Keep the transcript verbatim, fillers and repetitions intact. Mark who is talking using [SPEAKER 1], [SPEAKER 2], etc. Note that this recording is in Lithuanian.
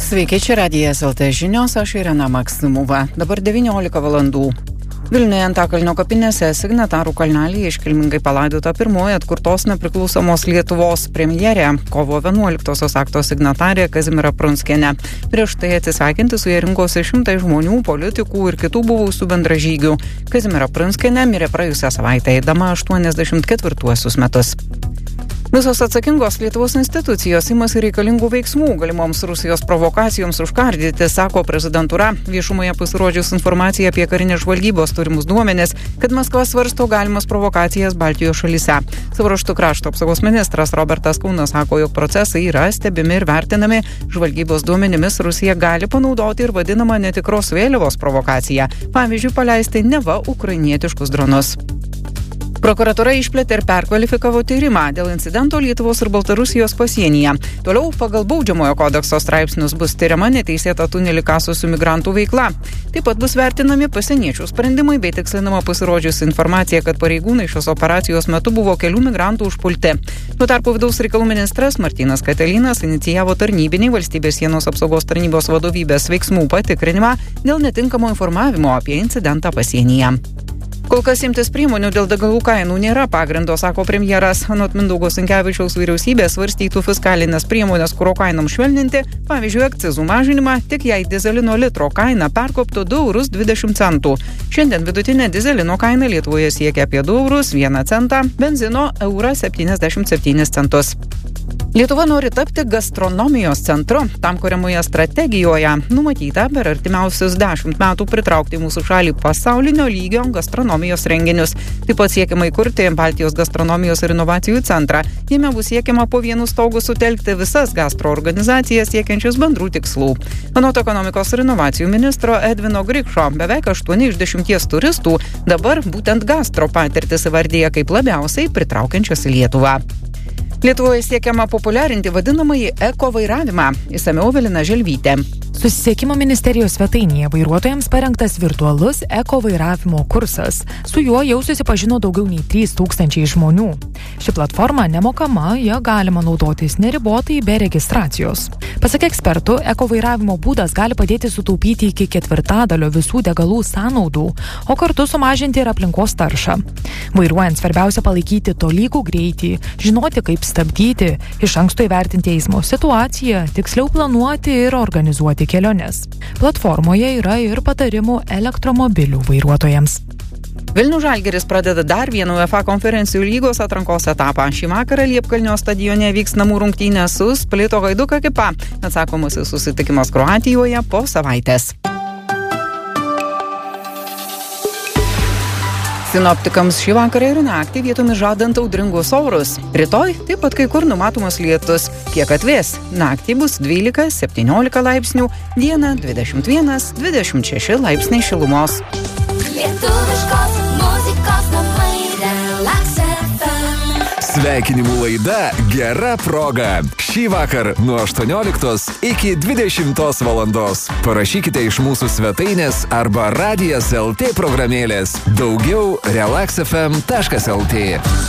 [SPEAKER 1] Sveiki, čia Radijas L T žinios, aš Irena Maksimova. Dabar devyniolika valandų. Vilniuje Antakalnio kapinėse Signatarų kalnelyje iškilmingai palaidota pirmoji atkurtos nepriklausomos Lietuvos premjerė, kovo vienuoliktosios akto signatarė Kazimiera Prunskienė. Prieš tai atsisveikinti su ja rinkosi šimtai žmonių, politikų ir kitų buvusių bendražygių. Kazimiera Prunskienė mirė praėjusią savaitę, eidama aštuoniasdešimt ketvirtuosius metus. Visos atsakingos Lietuvos institucijos imasi reikalingų veiksmų galimoms Rusijos provokacijoms užkardyti, sako prezidentūra. Viešumoje pasirodžius informacija apie karinės žvalgybos turimus duomenis, kad Maskva svarsto galimas provokacijas Baltijos šalyse. Savo ruožtu krašto apsaugos ministras Robertas Kaunas sako, jog procesai yra stebimi ir vertinami. Žvalgybos duomenimis Rusija gali panaudoti ir vadinamą netikros vėliavos provokaciją. Pavyzdžiui, paleisti neva ukrainietiškus dronus. Prokuratūra išplėtė ir perkvalifikavo tyrimą dėl incidento Lietuvos ir Baltarusijos pasienyje. Toliau pagal baudžiamojo kodekso straipsnius bus tyriama neteisėta tunelį kasusių migrantų veikla. Taip pat bus vertinami pasieniečių sprendimai bei tikslinama pasirodžiusi informacija, kad pareigūnai šios operacijos metu buvo kelių migrantų užpulti. Tuo tarpu vidaus reikalų ministras Martynas Katelinas inicijavo tarnybinį valstybės sienos apsaugos tarnybos vadovybės veiksmų patikrinimą dėl netinkamo informavimo apie incidentą pasienyje. Kol kas imtis priemonių dėl degalų kainų nėra pagrindo, sako premjeras. Anot Mindaugo Sinkevičiaus vyriausybė svarstytų fiskalinės priemonės kuro kainoms švelninti, pavyzdžiui, akcizų mažinimą, tik jei dizelino litro kaina perkoptų du eurus dvidešimt centų. Šiandien vidutinė dizelino kaina Lietuvoje siekia apie du eurus vieną centą, benzino eurą septyniasdešimt septynis centus. Lietuva nori tapti gastronomijos centru. Tam kuriamoje strategijoje numatyta per artimiausius dešimt metų pritraukti mūsų šalį pasaulinio lygio gastronomijos renginius. Taip pat siekiama įkurti Baltijos gastronomijos ir inovacijų centrą. Jame bus siekiama po vienu stogu sutelkti visas gastro organizacijas siekiančius bendrų tikslų. Anot ekonomikos ir inovacijų ministro Edvino Grikšo, beveik aštuoni iš dešimties turistų dabar būtent gastro patirtis įvardija kaip labiausiai pritraukiančios į Lietuvą. Lietuvoje siekiama populiarinti vadinamąjį eko vairavimą. Išsamiau Evelina Želvytė.
[SPEAKER 2] Susisiekimo ministerijos svetainėje vairuotojams parengtas virtualus eko vairavimo kursas. Su juo jau susipažino daugiau nei trys tūkstančiai žmonių. Ši platforma nemokama, ją galima naudotis neribotai be registracijos. Pasak ekspertų, eko vairavimo būdas gali padėti sutaupyti iki ketvirtadalio visų degalų sąnaudų, o kartu sumažinti ir aplinkos taršą. Vairuojant svarbiausia palaikyti tolygų greitį, žinoti kaip stabdyti, iš anksto įvertinti eismo situaciją, tiksliau planuoti ir organizuoti keliones. Platformoje yra ir patarimų elektromobilių vairuotojams.
[SPEAKER 1] Vilniaus Žalgiris pradeda dar vieną UEFA konferencijų lygos atrankos etapą. Šį vakarą Liepkalnio stadione vyks namų rungtynės su Splito Hajduk ekipa. Atsakomasis susitikimas Kroatijoje po savaitės. Sinoptikams šį vakarą ir naktį vietomis žadant audringus orus. Rytoj taip pat kai kur numatomas lietus. Kiek atvės? Naktį bus dvylika septyniolika laipsnių, dieną dvidešimt vienas dvidešimt šeši laipsniai šilumos.
[SPEAKER 3] Lietuviškos muzikos namai Relax F M.
[SPEAKER 4] Sveikinimų laida Gera proga. Šį vakar nuo aštuonioliktos iki dvidešimtos valandos. Parašykite iš mūsų svetainės arba Radijas L T programėlės. Daugiau relax f m taškas l t.